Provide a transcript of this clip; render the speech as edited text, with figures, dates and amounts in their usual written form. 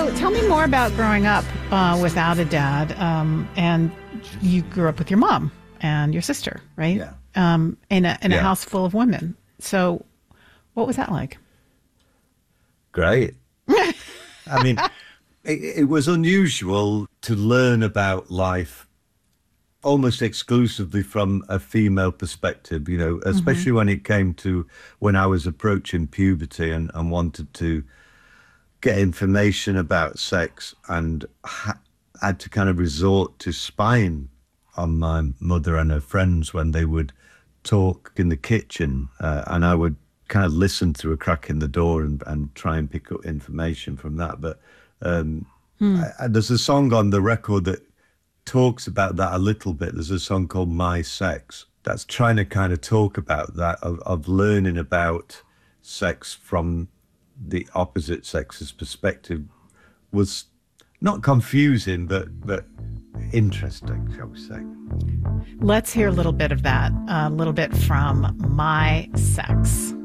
So tell me more about growing up without a dad. And you grew up with your mom and your sister, right? Yeah. In a Yeah. house full of women. So what was that like? Great. I mean, it was unusual to learn about life almost exclusively from a female perspective, you know, especially when it came to when I was approaching puberty and wanted to get information about sex and had to kind of resort to spying on my mother and her friends when they would talk in the kitchen, and I would kind of listen through a crack in the door and try and pick up information from that. But there's a song on the record that talks about that a little bit. There's a song called My Sex that's trying to kind of talk about that, of learning about sex from the opposite sex's perspective. Was not confusing, but interesting, shall we say. Let's hear a little bit of that, a little bit from My Sex.